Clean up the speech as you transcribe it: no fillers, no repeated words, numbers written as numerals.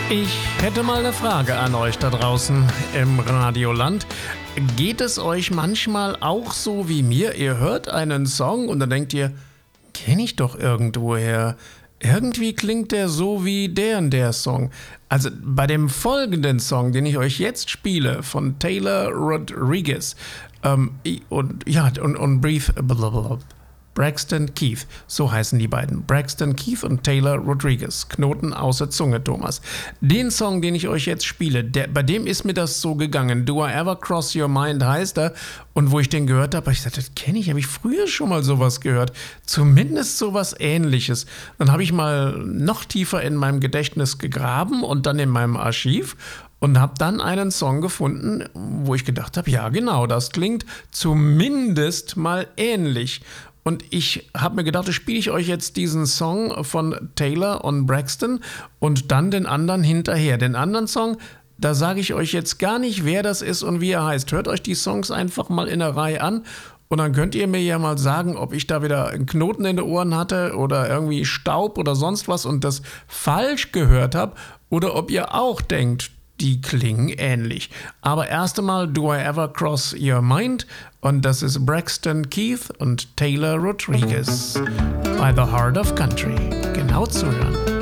Ich hätte mal eine Frage an euch da draußen im Radioland. Geht es euch manchmal auch so wie mir? Ihr hört einen Song und dann denkt ihr, kenne ich doch irgendwoher. Irgendwie klingt der so wie der und der Song. Also bei dem folgenden Song, den ich euch jetzt spiele, von Taylor Rodriguez und Braxton Keith, so heißen die beiden. Braxton Keith und Taylor Rodriguez. Knoten außer Zunge, Thomas. Den Song, den ich euch jetzt spiele, bei dem ist mir das so gegangen. Do I Ever Cross Your Mind heißt er. Und wo ich den gehört habe, habe ich gesagt, das kenne ich, habe ich früher schon mal sowas gehört. Zumindest sowas Ähnliches. Dann habe ich mal noch tiefer in meinem Gedächtnis gegraben und dann in meinem Archiv und habe dann einen Song gefunden, wo ich gedacht habe, ja genau, das klingt zumindest mal ähnlich. Und ich habe mir gedacht, spiele ich euch jetzt diesen Song von Taylor und Braxton und dann den anderen hinterher. Den anderen Song, da sage ich euch jetzt gar nicht, wer das ist und wie er heißt. Hört euch die Songs einfach mal in der Reihe an und dann könnt ihr mir ja mal sagen, ob ich da wieder einen Knoten in den Ohren hatte oder irgendwie Staub oder sonst was und das falsch gehört habe oder ob ihr auch denkt, die klingen ähnlich. Aber erst einmal Do I Ever Cross Your Mind? Und das ist Braxton Keith und Taylor Rodriguez bei The Heart of Country. Genau zuhören.